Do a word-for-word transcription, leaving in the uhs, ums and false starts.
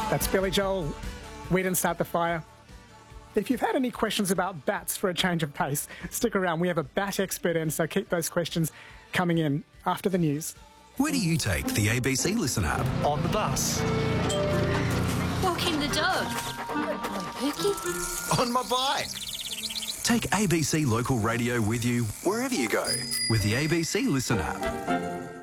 That's Billy Joel. We didn't start the fire. If you've had any questions about bats for a change of pace, stick around. We have a bat expert in, so keep those questions coming in after the news. Where do you take the A B C Listen app? On the bus. Walking the dog. On Pookie. On my bike. Take A B C Local Radio with you wherever you go with the A B C Listen app.